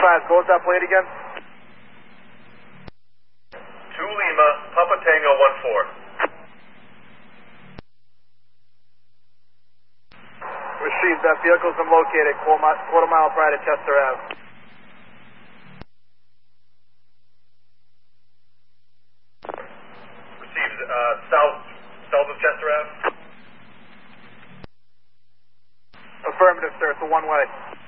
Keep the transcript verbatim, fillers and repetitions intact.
five, what was that plate again? two Lima, Papa Tango one four. Received, that vehicle's been located quarter mile, quarter mile prior to Chester Ave. Received, uh, south, south of Chester Ave. Affirmative, sir, it's a one-way.